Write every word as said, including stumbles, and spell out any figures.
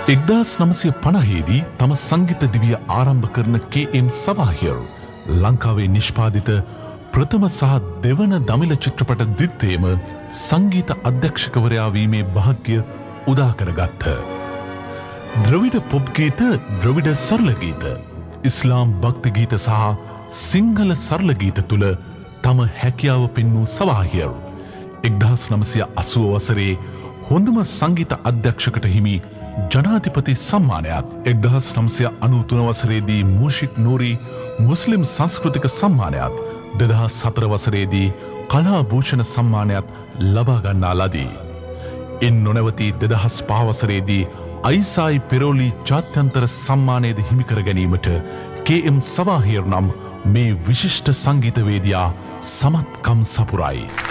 එක්දාස් නවසිය පනහේදී තම සංගීත දිවිය ආරම්භ කරන කේ එම් සවාහිර් ලංකාවේ නිෂ්පාදිත ප්‍රථම සහ දෙවන දමිළ චිත්‍රපට දිත්තේම සංගීත අධ්‍යක්ෂකවරයා වීමේ භාග්‍ය උදා කරගත්හ. ද්‍රවිඩ පොප් ගීත, ද්‍රවිඩ සරල ගීත, ඉස්ලාම් භක්ති ගීත සහ සිංහල සරල ගීත තුළ තම හැකියාව පෙන්වූ සවාහිර් එක්දාස් නවසිය අසූ වසරේ හොඳම සංගීත අධ්‍යක්ෂකට හිමි ජනාධිපති සම්මානයත්, එක්දහස් නවසිය අනූ තුන වසරේදී මූෂික් නූරි මුස්ලිම් සංස්කෘතික සම්මානයත්, දෙදහස් හතර වසරේදී කලා භූෂණ සම්මානයත් ලබා ගන්නා ලදී. ඉන් නොනැවති දෙදහස් පහ වසරේදී අයිසායි පෙරෝලි ජාත්‍යන්තර සම්මානයද හිමිකර ගැනීමට කේ එම් සවාහිර් නම් මේ විශිෂ්ට සංගීතවේදියා සමත්කම් සපුරයි.